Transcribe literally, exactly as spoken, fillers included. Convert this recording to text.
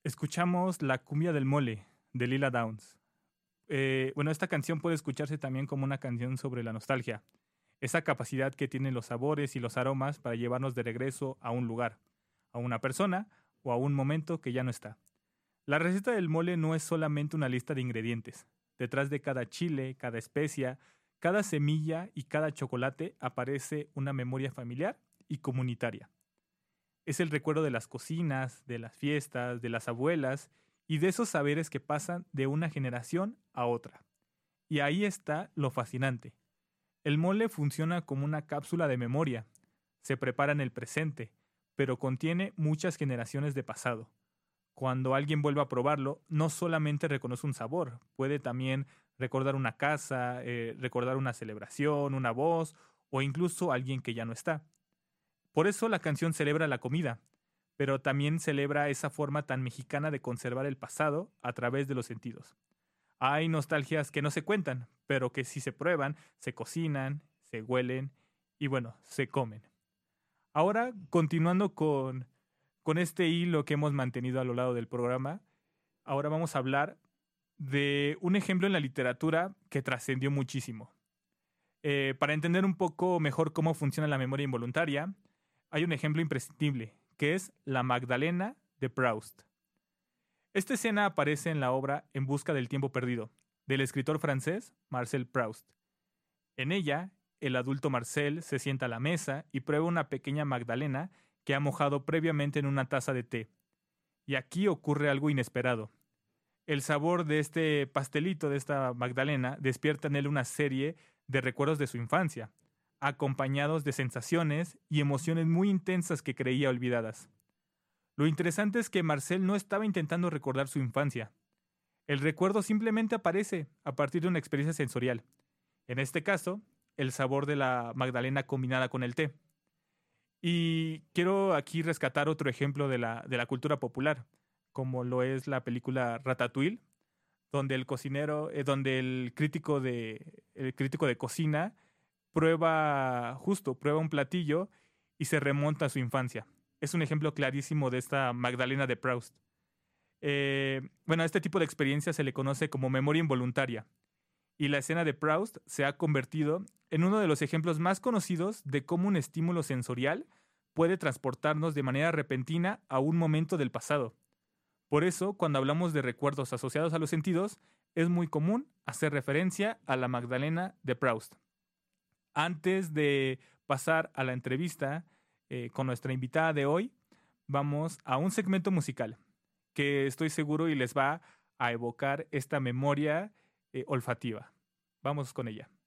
Escuchamos La cumbia del mole de Lila Downs. Eh, bueno, esta canción puede escucharse también como una canción sobre la nostalgia, esa capacidad que tienen los sabores y los aromas para llevarnos de regreso a un lugar, a una persona o a un momento que ya no está. La receta del mole no es solamente una lista de ingredientes. Detrás de cada chile, cada especia, cada semilla y cada chocolate aparece una memoria familiar y comunitaria. Es el recuerdo de las cocinas, de las fiestas, de las abuelas y de esos saberes que pasan de una generación a otra. Y ahí está lo fascinante. El mole funciona como una cápsula de memoria. Se prepara en el presente, pero contiene muchas generaciones de pasado. Cuando alguien vuelve a probarlo, no solamente reconoce un sabor, puede también recordar una casa, eh, recordar una celebración, una voz o incluso alguien que ya no está. Por eso la canción celebra la comida, pero también celebra esa forma tan mexicana de conservar el pasado a través de los sentidos. Hay nostalgias que no se cuentan, pero que si se prueban, se cocinan, se huelen y bueno, se comen. Ahora, continuando con, con este hilo que hemos mantenido a lo largo del programa, ahora vamos a hablar de un ejemplo en la literatura que trascendió muchísimo. Eh, para entender un poco mejor cómo funciona la memoria involuntaria, hay un ejemplo imprescindible, que es la Magdalena de Proust. Esta escena aparece en la obra En busca del tiempo perdido, del escritor francés Marcel Proust. En ella, el adulto Marcel se sienta a la mesa y prueba una pequeña magdalena que ha mojado previamente en una taza de té. Y aquí ocurre algo inesperado. El sabor de este pastelito, de esta magdalena, despierta en él una serie de recuerdos de su infancia, acompañados de sensaciones y emociones muy intensas que creía olvidadas. Lo interesante es que Marcel no estaba intentando recordar su infancia. El recuerdo simplemente aparece a partir de una experiencia sensorial. En este caso, el sabor de la magdalena combinada con el té. Y quiero aquí rescatar otro ejemplo de la, de la cultura popular, como lo es la película Ratatouille, donde el cocinero, eh, donde el crítico de, el crítico de cocina prueba, justo, prueba un platillo y se remonta a su infancia. Es un ejemplo clarísimo de esta Magdalena de Proust. Eh, bueno, a este tipo de experiencia se le conoce como memoria involuntaria. Y la escena de Proust se ha convertido en uno de los ejemplos más conocidos de cómo un estímulo sensorial puede transportarnos de manera repentina a un momento del pasado. Por eso, cuando hablamos de recuerdos asociados a los sentidos, es muy común hacer referencia a la Magdalena de Proust. Antes de pasar a la entrevista eh, con nuestra invitada de hoy, vamos a un segmento musical que estoy seguro y les va a evocar esta memoria eh, olfativa. Vamos con ella.